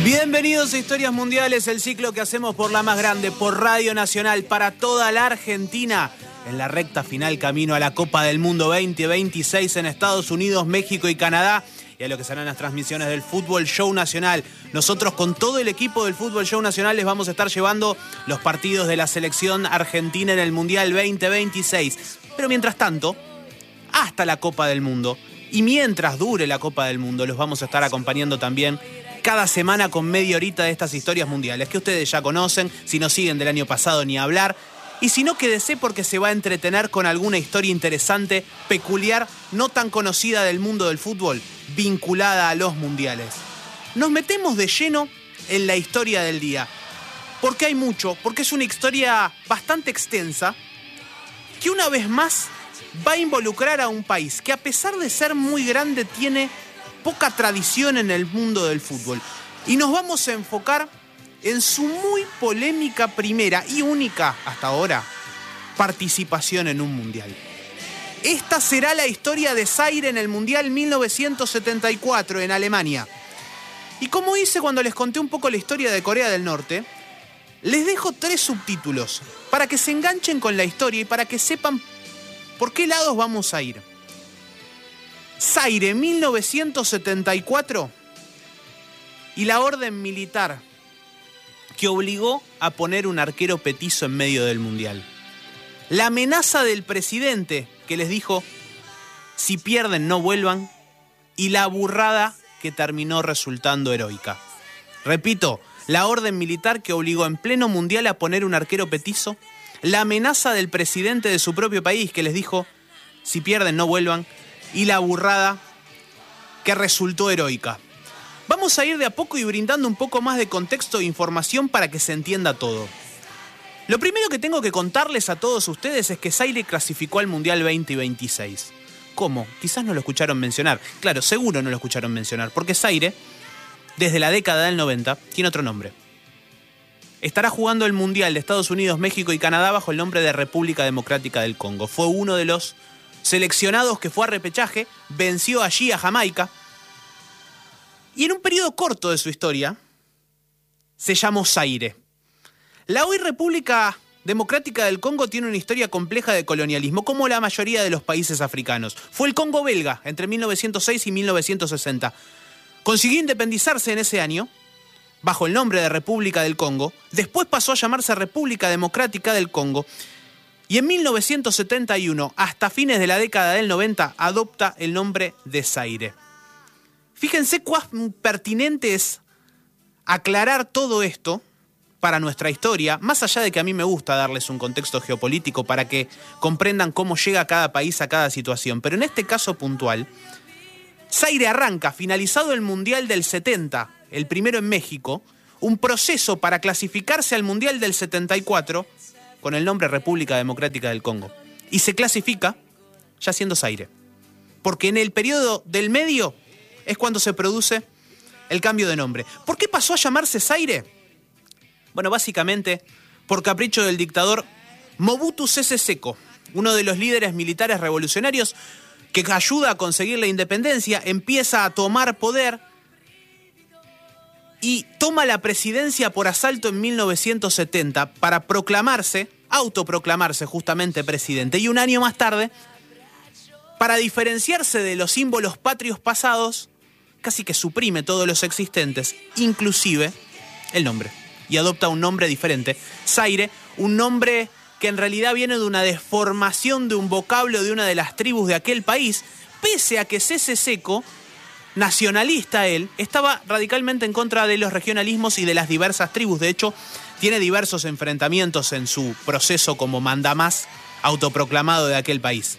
Bienvenidos a Historias Mundiales, el ciclo que hacemos por la más grande, por Radio Nacional, para toda la Argentina, en la recta final camino a la Copa del Mundo 2026 en Estados Unidos, México y Canadá, y a lo que serán las transmisiones del Fútbol Show Nacional. Nosotros con todo el equipo del Fútbol Show Nacional les vamos a estar llevando los partidos de la selección argentina en el Mundial 2026. Pero mientras tanto, hasta la Copa del Mundo, y mientras dure la Copa del Mundo, los vamos a estar acompañando también cada semana con media horita de estas historias mundiales que ustedes ya conocen, si no siguen del año pasado ni hablar, y si no, quédese porque se va a entretener con alguna historia interesante, peculiar, no tan conocida del mundo del fútbol, vinculada a los mundiales. Nos metemos de lleno en la historia del día, porque hay mucho, porque es una historia bastante extensa, que una vez más va a involucrar a un país que, a pesar de ser muy grande, tiene poca tradición en el mundo del fútbol. Y nos vamos a enfocar en su muy polémica primera y única, hasta ahora, participación en un mundial. Esta será la historia de Zaire en el Mundial 1974 en Alemania. Y como hice cuando les conté un poco la historia de Corea del Norte, les dejo 3 subtítulos para que se enganchen con la historia y para que sepan por qué lados vamos a ir. Zaire 1974 y la orden militar que obligó a poner un arquero petizo en medio del mundial. La amenaza del presidente que les dijo: si pierden no vuelvan, y la burrada que terminó resultando heroica. Repito, la orden militar que obligó en pleno mundial a poner un arquero petizo, la amenaza del presidente de su propio país que les dijo: si pierden no vuelvan, y la burrada que resultó heroica. Vamos a ir de a poco y brindando un poco más de contexto e información para que se entienda todo. Lo primero que tengo que contarles a todos ustedes es que Zaire clasificó al Mundial 2026. ¿Cómo? Quizás no lo escucharon mencionar. Claro, seguro no lo escucharon mencionar, porque Zaire, desde la década del 90, tiene otro nombre. Estará jugando el Mundial de Estados Unidos, México y Canadá bajo el nombre de República Democrática del Congo. Fue uno de los seleccionados que fue a repechaje, venció allí a Jamaica, y en un periodo corto de su historia se llamó Zaire. La hoy República Democrática del Congo tiene una historia compleja de colonialismo, como la mayoría de los países africanos. Fue el Congo belga entre 1906 y 1960. Consiguió independizarse en ese año bajo el nombre de República del Congo. Después pasó a llamarse República Democrática del Congo. Y en 1971, hasta fines de la década del 90, adopta el nombre de Zaire. Fíjense cuán pertinente es aclarar todo esto para nuestra historia, más allá de que a mí me gusta darles un contexto geopolítico para que comprendan cómo llega cada país a cada situación. Pero en este caso puntual, Zaire arranca, finalizado el Mundial del 70, el primero en México, un proceso para clasificarse al Mundial del 74 con el nombre República Democrática del Congo. Y se clasifica ya siendo Zaire. Porque en el periodo del medio es cuando se produce el cambio de nombre. ¿Por qué pasó a llamarse Zaire? Bueno, básicamente por capricho del dictador Mobutu Sese Seko, uno de los líderes militares revolucionarios que ayuda a conseguir la independencia, empieza a tomar poder y toma la presidencia por asalto en 1970 para autoproclamarse justamente presidente. Y un año más tarde, para diferenciarse de los símbolos patrios pasados, casi que suprime todos los existentes, inclusive el nombre. Y adopta un nombre diferente, Zaire, un nombre que en realidad viene de una deformación de un vocablo de una de las tribus de aquel país, pese a que Sese Seko, nacionalista él, estaba radicalmente en contra de los regionalismos y de las diversas tribus. De hecho, tiene diversos enfrentamientos en su proceso como mandamás autoproclamado de aquel país.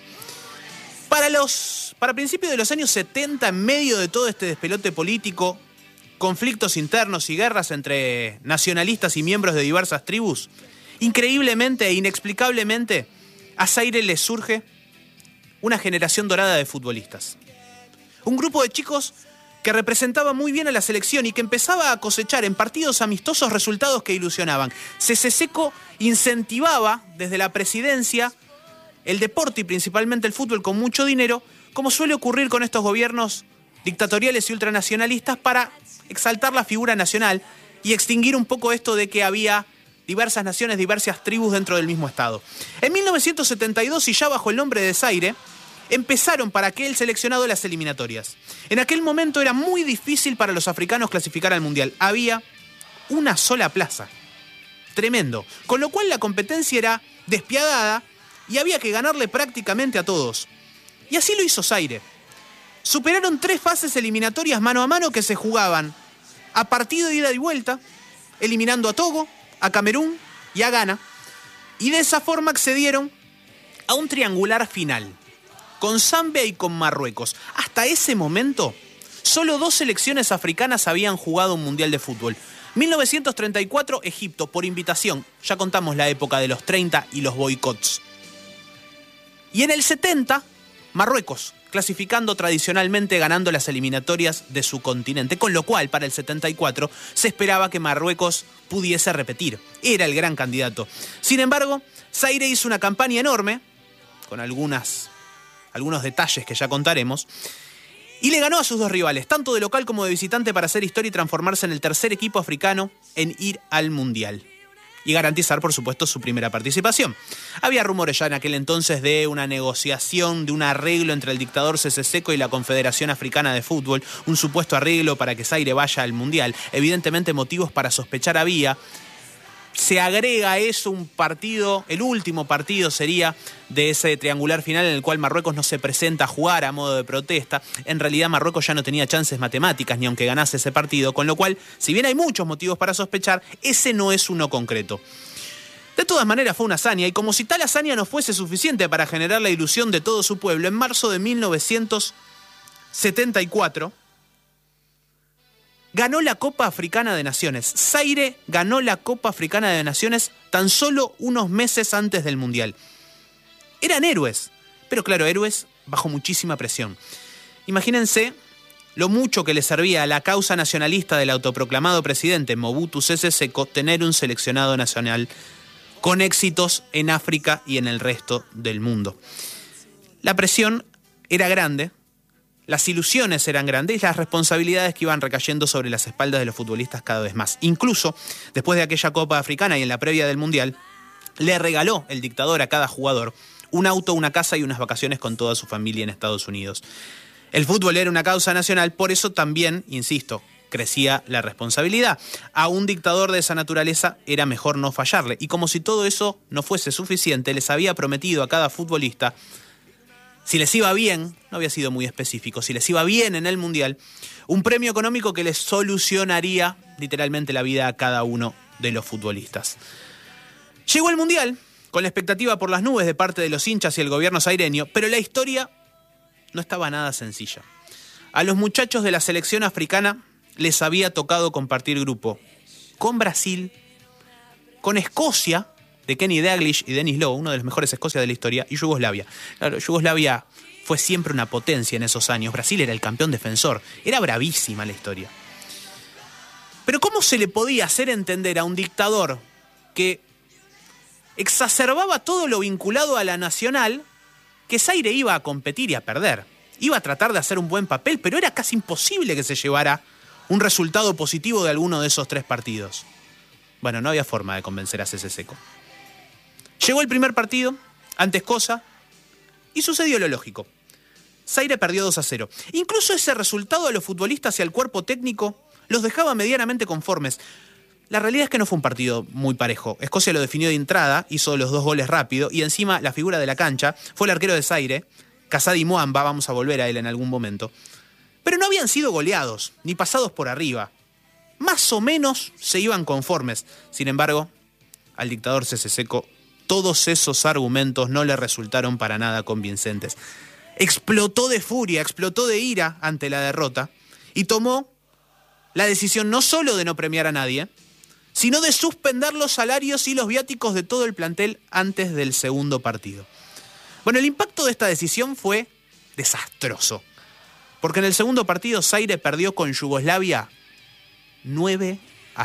Para principios de los años 70, en medio de todo este despelote político, conflictos internos y guerras entre nacionalistas y miembros de diversas tribus, increíblemente e inexplicablemente, a Zaire le surge una generación dorada de futbolistas. Un grupo de chicos que representaba muy bien a la selección y que empezaba a cosechar en partidos amistosos resultados que ilusionaban. Sese Seko incentivaba desde la presidencia el deporte y principalmente el fútbol con mucho dinero, como suele ocurrir con estos gobiernos dictatoriales y ultranacionalistas, para exaltar la figura nacional y extinguir un poco esto de que había diversas naciones, diversas tribus dentro del mismo estado. En 1972, y ya bajo el nombre de Zaire, empezaron para aquel seleccionado las eliminatorias. En aquel momento era muy difícil para los africanos clasificar al Mundial. Había una sola plaza. Tremendo. Con lo cual la competencia era despiadada y había que ganarle prácticamente a todos. Y así lo hizo Zaire. Superaron 3 fases eliminatorias mano a mano que se jugaban a partido de ida y vuelta, eliminando a Togo, a Camerún y a Ghana. Y de esa forma accedieron a un triangular final, con Zambia y con Marruecos. Hasta ese momento, solo 2 selecciones africanas habían jugado un mundial de fútbol. 1934, Egipto, por invitación. Ya contamos la época de los 30 y los boicots. Y en el 70, Marruecos, clasificando tradicionalmente, ganando las eliminatorias de su continente. Con lo cual, para el 74, se esperaba que Marruecos pudiese repetir. Era el gran candidato. Sin embargo, Zaire hizo una campaña enorme, con algunos detalles que ya contaremos, y le ganó a sus 2 rivales, tanto de local como de visitante, para hacer historia y transformarse en el tercer equipo africano en ir al Mundial. Y garantizar, por supuesto, su primera participación. Había rumores ya en aquel entonces de una negociación, de un arreglo entre el dictador Cece Seko y la Confederación Africana de Fútbol, un supuesto arreglo para que Zaire vaya al Mundial. Evidentemente motivos para sospechar había. Se agrega a eso un partido, el último partido sería de ese triangular final en el cual Marruecos no se presenta a jugar a modo de protesta. En realidad Marruecos ya no tenía chances matemáticas ni aunque ganase ese partido, con lo cual, si bien hay muchos motivos para sospechar, ese no es uno concreto. De todas maneras fue una hazaña, y como si tal hazaña no fuese suficiente para generar la ilusión de todo su pueblo, en marzo de 1974... ganó la Copa Africana de Naciones. Zaire ganó la Copa Africana de Naciones tan solo unos meses antes del Mundial. Eran héroes, pero claro, héroes bajo muchísima presión. Imagínense lo mucho que le servía a la causa nacionalista del autoproclamado presidente Mobutu Sese Seko tener un seleccionado nacional con éxitos en África y en el resto del mundo. La presión era grande. Las ilusiones eran grandes y las responsabilidades que iban recayendo sobre las espaldas de los futbolistas cada vez más. Incluso, después de aquella Copa Africana y en la previa del Mundial, le regaló el dictador a cada jugador un auto, una casa y unas vacaciones con toda su familia en Estados Unidos. El fútbol era una causa nacional, por eso también, insisto, crecía la responsabilidad. A un dictador de esa naturaleza era mejor no fallarle. Y como si todo eso no fuese suficiente, les había prometido a cada futbolista, si les iba bien, no había sido muy específico, si les iba bien en el Mundial, un premio económico que les solucionaría literalmente la vida a cada uno de los futbolistas. Llegó el Mundial, con la expectativa por las nubes de parte de los hinchas y el gobierno zaireño, pero la historia no estaba nada sencilla. A los muchachos de la selección africana les había tocado compartir grupo con Brasil, con Escocia, de Kenny Dalglish y Denis Lowe, uno de los mejores Escocia de la historia, y Yugoslavia. Claro, Yugoslavia fue siempre una potencia en esos años. Brasil era el campeón defensor. Era bravísima la historia. Pero ¿cómo se le podía hacer entender a un dictador que exacerbaba todo lo vinculado a la nacional que Zaire iba a competir y a perder? Iba a tratar de hacer un buen papel, pero era casi imposible que se llevara un resultado positivo de alguno de esos 3 partidos. Bueno, no había forma de convencer a Cece Seko. Llegó el primer partido ante Escocia y sucedió lo lógico. Zaire perdió 2-0. Incluso ese resultado a los futbolistas y al cuerpo técnico los dejaba medianamente conformes. La realidad es que no fue un partido muy parejo. Escocia lo definió de entrada, hizo los 2 goles rápido y encima la figura de la cancha fue el arquero de Zaire, Kasadi Mwamba, vamos a volver a él en algún momento. Pero no habían sido goleados, ni pasados por arriba. Más o menos se iban conformes. Sin embargo, al dictador Cece Seko todos esos argumentos no le resultaron para nada convincentes. Explotó de furia, explotó de ira ante la derrota y tomó la decisión no solo de no premiar a nadie, sino de suspender los salarios y los viáticos de todo el plantel antes del segundo partido. Bueno, el impacto de esta decisión fue desastroso, porque en el segundo partido Zaire perdió con Yugoslavia 9-0.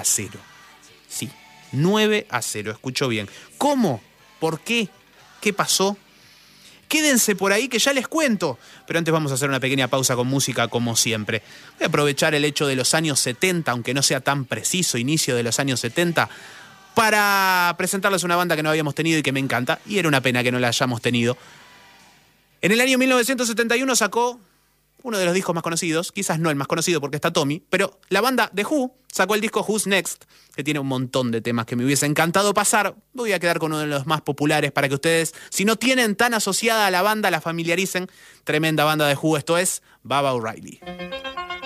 Sí, 9-0, escuchó bien. ¿Cómo? ¿Por qué? ¿Qué pasó? Quédense por ahí que ya les cuento. Pero antes vamos a hacer una pequeña pausa con música como siempre. Voy a aprovechar el hecho de los años 70, aunque no sea tan preciso, inicio de los años 70, para presentarles una banda que no habíamos tenido y que me encanta. Y era una pena que no la hayamos tenido. En el año 1971 sacó uno de los discos más conocidos, quizás no el más conocido porque está Tommy, pero la banda The Who sacó el disco Who's Next, que tiene un montón de temas que me hubiese encantado pasar. Voy a quedar con uno de los más populares para que ustedes, si no tienen tan asociada a la banda, la familiaricen. Tremenda banda de Who, esto es Baba O'Riley.